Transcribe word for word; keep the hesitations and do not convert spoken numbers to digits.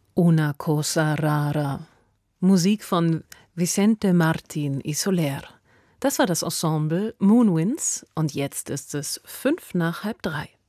Una cosa rara. Musik von Vicente Martín y Soler. Das war das Ensemble Moonwinds und jetzt ist es fünf nach halb drei.